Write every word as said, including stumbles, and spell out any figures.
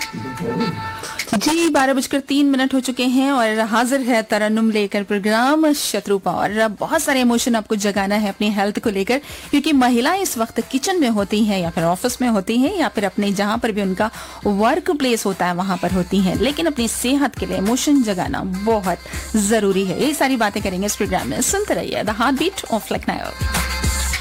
जी बारह बजकर तीन मिनट हो चुके हैं और हाजिर है तरन्नुम लेकर प्रोग्राम शत्रुपा। और बहुत सारे इमोशन आपको जगाना है अपनी हेल्थ को लेकर, क्योंकि महिलाएं इस वक्त किचन में होती हैं या फिर ऑफिस में होती हैं या फिर अपने जहां पर भी उनका वर्क प्लेस होता है वहां पर होती हैं, लेकिन अपनी सेहत के लिए इमोशन जगाना बहुत जरूरी है। यही सारी बातें करेंगे इस प्रोग्राम में, सुनते रहिए the heart beat of Lucknow.